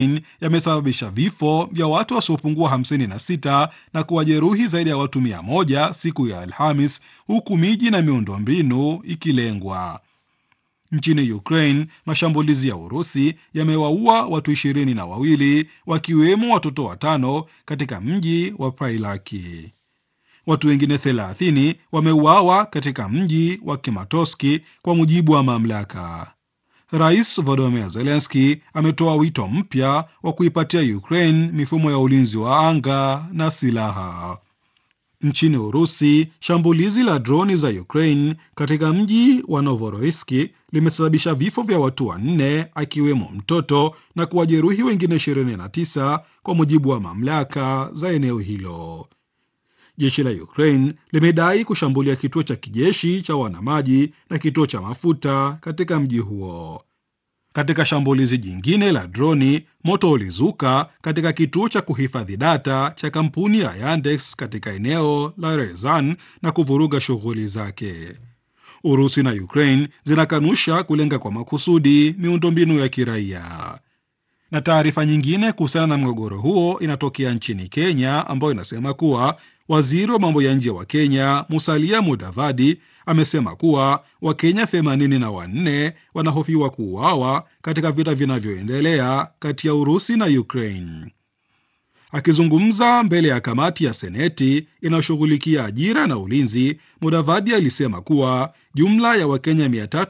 yamesababisha vifo vya watu wasiopungua 56 na kuwajeruhi zaidi ya watu 100 siku ya Alhamis, huku miji na miundombinu ikilengwa. Nchini Ukraine, mashambulizi ya Urusi yamewaua watu 22 wakiwemo watoto 5 katika mji wa Prylaki. Watu wengine 30 wameuawa katika mji wa Kimatoski kwa mujibu wa mamlaka. Rais Volodymyr Zelensky ametoa wito mpya wa kuipatia Ukraine mifumo ya ulinzi wa anga na silaha. Nchini Urusi, shambulizi la droni za Ukraine katika mji wa Novorossiysk limesababisha vifo vya watu 4 akiwemo mtoto na kuwajeruhi wengine 29 kwa mujibu wa mamlaka za eneo hilo. Jeshi la Ukraine limedai kushambulia kituo cha kijeshi cha wanamaji na kituo cha mafuta katika mji huo. Katika shambulizi jingine la droni, moto ulizuka katika kituo cha kuhifadhi data cha kampuni ya Yandex katika eneo la Ryazan na kuvuruga shughuli zake. Urusi na Ukraine zinakanusha kulenga kwa makusudi miundombinu ya kiraia. Na taarifa nyingine kuhusiana na mgogoro huo inatokea nchini Kenya, ambayo inasema kuwa waziri wa mambo ya nje wa Kenya Musalia Mudavadi amesema kuwa Wakenya 84 wanahofiwa kuuawa katika vita vinavyoendelea kati ya Urusi na Ukraine. Akizungumza mbele ya kamati ya Seneti inayoshughulikia ajira na ulinzi, Mudavadi alisema kuwa jumla ya Wakenya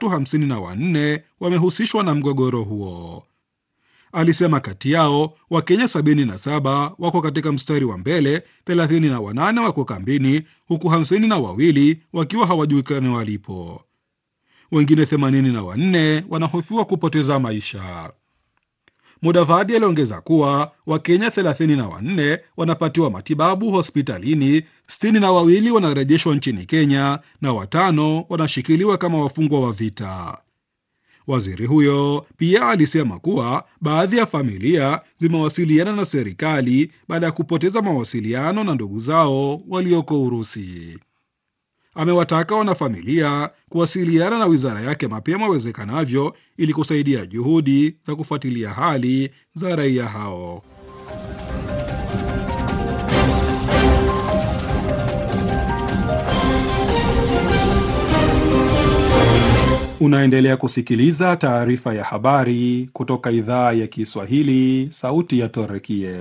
354 wamehusishwa na mgogoro huo. Alisema kati yao Wakenya 77 wako katika mstari wa mbele, 38 wako kambini, huku 52 wakiwa hawajulikani walipo. Wengine 84 wanahofiwa kupoteza maisha. Mudavadi aliongeza kuwa Wakenya 34 wanapatiwa matibabu hospitalini, 62 wanarejeshwa nchini Kenya na 5 wanashikiliwa kama wafungwa wa vita. Waziri huyo pia alisema kuwa baadhi ya familia zimewasiliana na serikali baada ya kupoteza mawasiliano na ndugu zao walioko Urusi. Amewataka wanafamilia kuwasiliana na wizara yake mapema iwezekanavyo ili kusaidia juhudi za kufuatilia hali za raia hao. Unaendelea kusikiliza taarifa ya habari kutoka idhaa ya Kiswahili, Sauti ya Torekie.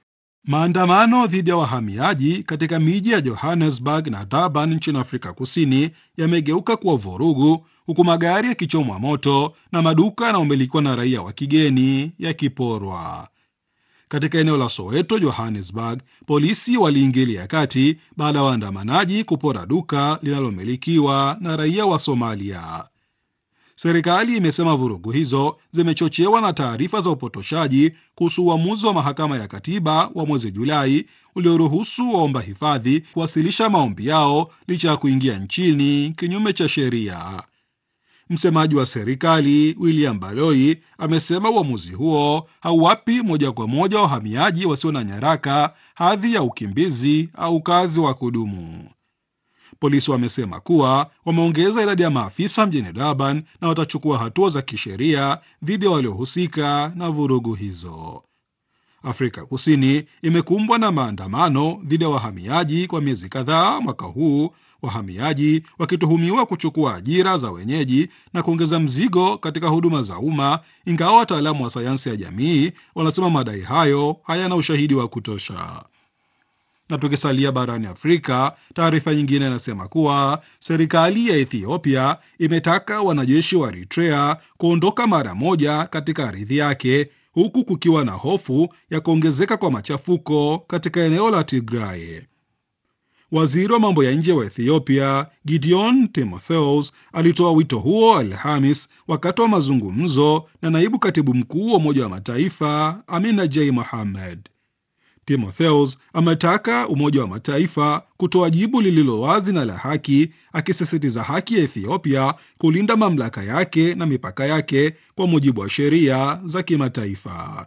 Maandamano dhidi ya wahamiaji katika miji ya Johannesburg na Durban nchini Afrika Kusini yamegeuka kuwa vurugu, huku magari yakichomwa moto na maduka yanayomilikiwa na raia wa kigeni yakiporwa. Katika eneo la Soweto, Johannesburg, polisi waliingilia kati baada ya waandamanaji kupora duka linalomilikiwa na raia wa Somalia. Serikali imesema vurugu hizo zimechochewa na taarifa za upotoshaji kuhusu uamuzi wa mahakama ya katiba wa mwezi Julai ulioruhusu waomba hifadhi kuwasilisha maombi yao licha ya kuingia nchini kinyume cha sheria. Msemaji wa serikali William Baloi amesema uamuzi huo hauwapi moja kwa moja wahamiaji wasio na nyaraka hadhi ya ukimbizi au kazi wa kudumu. Polisi wamesema kuwa wameongeza idadi ya maafisa mjini Durban na watachukua hatua za kisheria dhidi ya waliohusika na vurugu hizo. Afrika Kusini imekumbwa na maandamano dhidi ya wahamiaji kwa miezi kadhaa mwaka huu, wahamiaji wakituhumiwa kuchukua ajira za wenyeji na kuongeza mzigo katika huduma za umma, ingawa wataalamu wa sayansi ya jamii wanasema madai hayo hayana ushahidi wa kutosha. Na tukisalia barani Afrika, taarifa nyingine inasema kuwa serikali ya Ethiopia imetaka wanajeshi wa Eritrea kuondoka mara moja katika ardhi yake, huku kukiwa na hofu ya kuongezeka kwa machafuko katika eneo la Tigray. Waziri wa mambo ya nje wa Ethiopia Gideon Timotheus alitoa wito huo Alhamis wakati wa mazungumzo na naibu katibu mkuu wa Umoja wa Mataifa Amina J. Mohamed. Timotheus ametaka Umoja wa Mataifa kutoa jibu lililo wazi na la haki, akisisitiza haki ya Ethiopia kulinda mamlaka yake na mipaka yake kwa mujibu wa sheria za kimataifa.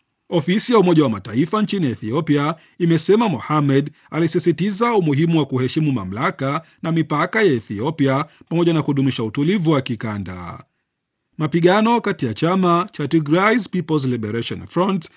Ofisi ya Umoja wa Mataifa nchini Ethiopia imesema Mohamed alisisitiza umuhimu wa kuheshimu mamlaka na mipaka ya Ethiopia pamoja na kudumisha utulivu wa kikanda. Mapigano kati ya chama cha Tigray People's Liberation Front